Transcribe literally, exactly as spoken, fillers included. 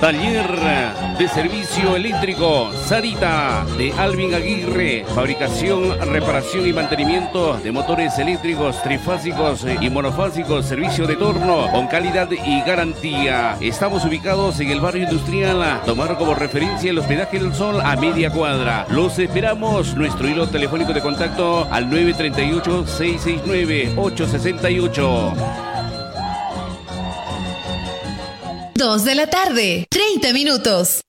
Taller de servicio eléctrico Sarita de Alvin Aguirre. Fabricación, reparación y mantenimiento de motores eléctricos trifásicos y monofásicos. Servicio de torno con calidad y garantía. Estamos ubicados en el barrio industrial. Tomar como referencia el hospedaje del Sol a media cuadra. Los esperamos. Nuestro hilo telefónico de contacto al nueve tres ocho, seis seis nueve, ocho seis ocho. Dos de la tarde, treinta minutos.